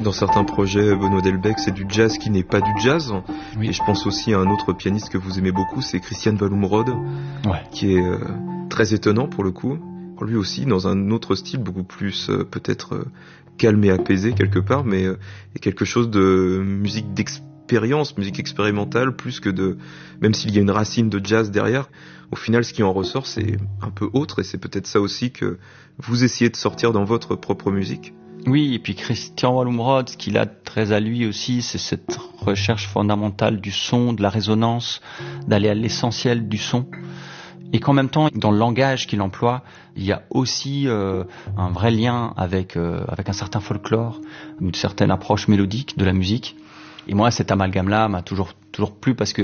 Dans certains projets, Benoît Delbecq, c'est du jazz qui n'est pas du jazz. Oui. Et je pense aussi à un autre pianiste que vous aimez beaucoup, c'est Christian Wallumrod, qui est très étonnant pour le coup. Lui aussi, dans un autre style, beaucoup plus peut-être calme et apaisé quelque part, mais quelque chose de musique d'expérience, musique expérimentale, plus que de... Même s'il y a une racine de jazz derrière, au final, ce qui en ressort, c'est un peu autre, et c'est peut-être ça aussi que vous essayez de sortir dans votre propre musique. Oui, et puis Christian Wallumrod, ce qu'il a très à lui aussi, c'est cette recherche fondamentale du son, de la résonance, d'aller à l'essentiel du son. Et qu'en même temps, dans le langage qu'il emploie, il y a aussi un vrai lien avec un certain folklore, une certaine approche mélodique de la musique. Et moi, cet amalgame-là m'a toujours plu parce que